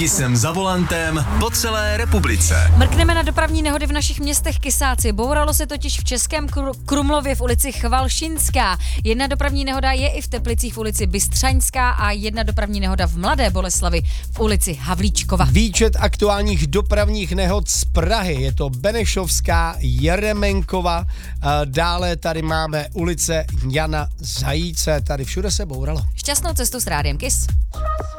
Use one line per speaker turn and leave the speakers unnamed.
Kissem za volantem po celé republice.
Mrkneme na dopravní nehody v našich městech, Kysáci. Bouralo se totiž v Českém Krumlově v ulici Chvalšinská. Jedna dopravní nehoda je i v Teplicích v ulici Bystřaňská a jedna dopravní nehoda v Mladé Boleslavi v ulici Havlíčkova.
Výčet aktuálních dopravních nehod z Prahy. Je to Benešovská, Jeremenkova, dále tady máme ulice Jana Zajíce. Tady všude se bouralo.
Šťastnou cestu s Rádiem Kiss.